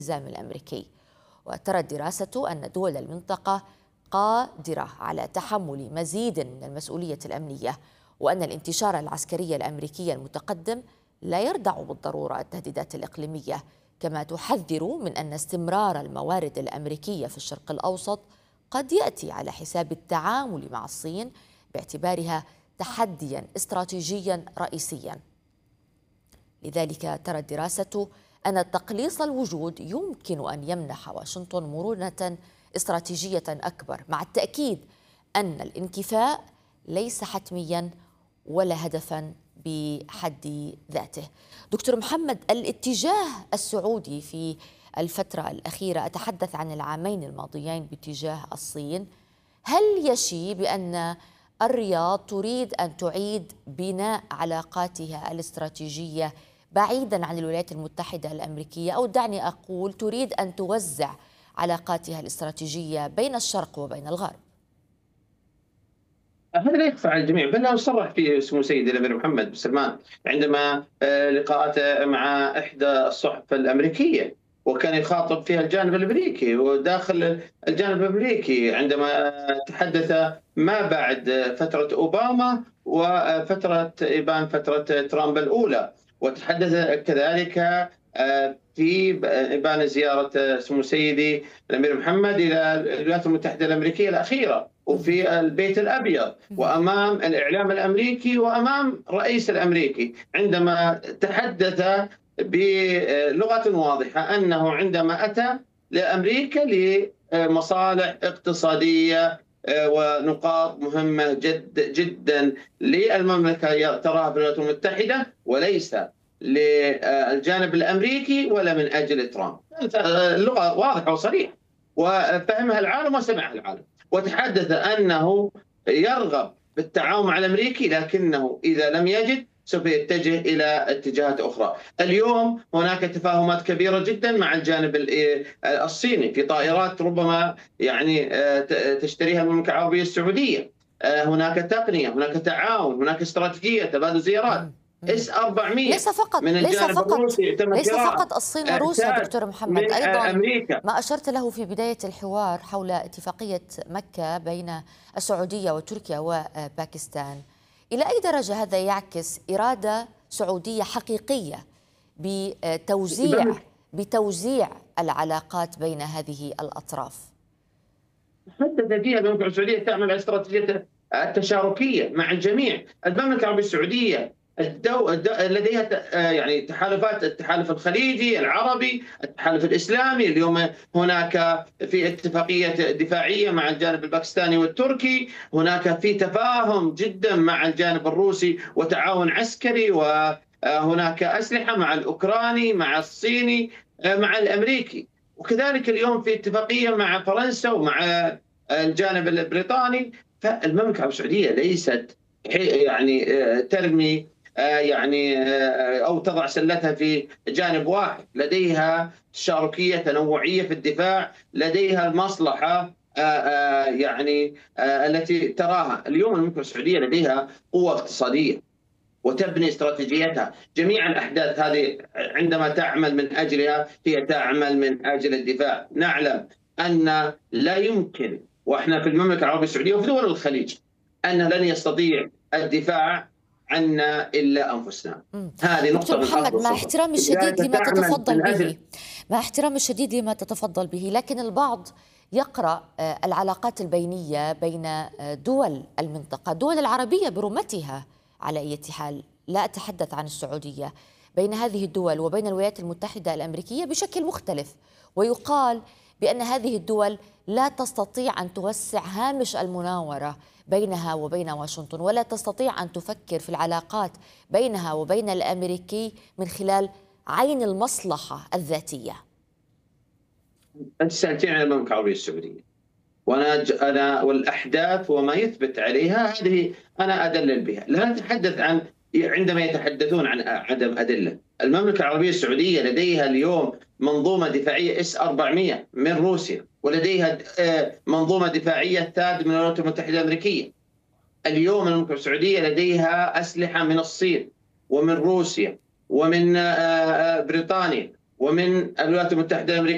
الالتزام الأمريكي. وترى الدراسة أن دول المنطقة قادرة على تحمل مزيد من المسؤولية الأمنية، وأن الانتشار العسكري الأمريكي المتقدم لا يردع بالضرورة التهديدات الإقليمية، كما تحذر من أن استمرار الموارد الأمريكية في الشرق الأوسط قد يأتي على حساب التعامل مع الصين باعتبارها تحديا استراتيجيا رئيسيا. لذلك ترى الدراسة أن تقليص الوجود يمكن أن يمنح واشنطن مرونة استراتيجية أكبر، مع التأكيد أن الانكفاء ليس حتميا ولا هدفا بحد ذاته. دكتور محمد، الاتجاه السعودي في الفترة الأخيرة، أتحدث عن العامين الماضيين باتجاه الصين، هل يشي بأن الرياض تريد أن تعيد بناء علاقاتها الاستراتيجية بعيدا عن الولايات المتحدة الأمريكية، أو دعني أقول تريد أن توزع علاقاتها الاستراتيجية بين الشرق وبين الغرب؟ هذا لا يخفى على الجميع، بل صرح فيه سمو سيدي الامير محمد بن سلمان عندما لقاءاته مع احدى الصحف الامريكيه، وكان يخاطب فيها الجانب الامريكي وداخل الجانب الامريكي عندما تحدث ما بعد فتره اوباما وفتره ابان فتره ترامب الاولى، وتحدث كذلك في ابان زياره سمو سيدي الامير محمد الى الولايات المتحده الامريكيه الاخيره وفي البيت الابيض وامام الاعلام الامريكي وامام الرئيس الامريكي، عندما تحدث بلغه واضحه انه عندما اتى لامريكا لمصالح اقتصاديه ونقاط مهمه جدا للمملكه تراها في الولايات المتحده، وليس للجانب الامريكي ولا من اجل ترامب. اللغه واضحه وصريحه وفهمها العالم وسمعها العالم، وتحدث أنه يرغب بالتعاون مع الأمريكي، لكنه إذا لم يجد سوف يتجه إلى اتجاهات أخرى. اليوم هناك تفاهمات كبيرة جدا مع الجانب الصيني في طائرات ربما تشتريها المملكة العربية السعودية، هناك تقنية، هناك تعاون، هناك استراتيجية تبادل زيارات. اس 400 من الجانب الروسي ليس فقط الصين وروسيا دكتور محمد، أيضا أمريكا. ما أشرت له في بداية الحوار حول اتفاقية مكة بين السعودية وتركيا وباكستان، إلى أي درجة هذا يعكس إرادة سعودية حقيقية بتوزيع العلاقات بين هذه الأطراف؟ حدد فيها المملكة السعودية تعمل على استراتيجية التشاركية مع الجميع. المملكة العربية السعودية لديها تحالفات، التحالف الخليجي العربي، التحالف الإسلامي، اليوم هناك في اتفاقية دفاعية مع الجانب الباكستاني والتركي، هناك في تفاهم جدا مع الجانب الروسي وتعاون عسكري، وهناك أسلحة مع الأوكراني، مع الصيني، مع الأمريكي، وكذلك اليوم في اتفاقية مع فرنسا ومع الجانب البريطاني. فالمملكة العربية السعودية ليست ترمي أو تضع سلتها في جانب واحد، لديها تشاركية تنوعية في الدفاع، لديها المصلحة التي تراها. اليوم المملكة السعودية لديها قوة اقتصادية وتبني استراتيجيتها. جميع الأحداث هذه عندما تعمل من أجلها هي تعمل من أجل الدفاع. نعلم أن لا يمكن، وإحنا في المملكة العربية السعودية وفي دول الخليج، أن لن يستطيع الدفاع عنا إلا أنفسنا. هذه نقطة دكتور محمد، مع احترامي الشديد لما تتفضل به، مع احترامي الشديد لما تتفضل به، لكن البعض يقرأ العلاقات البينية بين دول المنطقة، دول العربية برمتها على أي حال، لا أتحدث عن السعودية، بين هذه الدول وبين الولايات المتحدة الأمريكية بشكل مختلف، ويقال بأن هذه الدول لا تستطيع أن توسع هامش المناورة بينها وبين واشنطن، ولا تستطيع أن تفكر في العلاقات بينها وبين الأمريكي من خلال عين المصلحة الذاتية. أنت سألتني عن المملكة العربية السعودية، وأنا والأحداث وما يثبت عليها هذه أنا أدلل بها، لا نتحدث عن عندما يتحدثون عن عدم أدلة. المملكة العربية السعودية لديها اليوم منظومة دفاعية اس 400 من روسيا، ولديها منظومة دفاعية THAAD من الولايات المتحدة الأمريكية. اليوم المملكة السعودية لديها أسلحة من الصين ومن روسيا ومن بريطانيا ومن الولايات المتحدة الأمريكية.